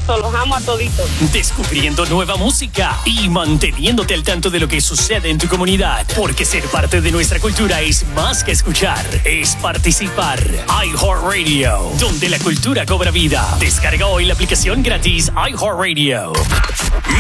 eso, los amo a toditos. Descubriendo nueva música y manteniéndote al tanto de lo que sucede en tu comunidad. Porque ser parte de nuestra cultura es más que escuchar, es participar. iHeartRadio, donde la cultura cobra vida. Descarga hoy la aplicación gratis iHeartRadio.